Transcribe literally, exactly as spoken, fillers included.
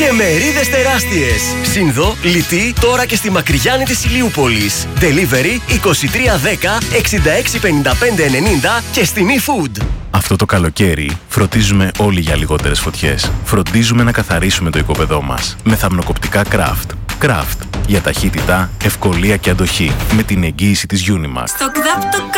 και μερίδες τεράστιες. Σύνδο, λιτή, τώρα και στη Μακριγιάννη της Ηλιούπολης. Delivery είκοσι τρία δέκα εξήντα έξι πενήντα πέντε ενενήντα και στην eFood. Αυτό το καλοκαίρι φροντίζουμε όλοι για λιγότερες φωτιές. Φροντίζουμε να καθαρίσουμε το οικόπεδό μας με θαμνοκοπτικά Craft. Craft για ταχύτητα, ευκολία και αντοχή με την εγγύηση της Unimax.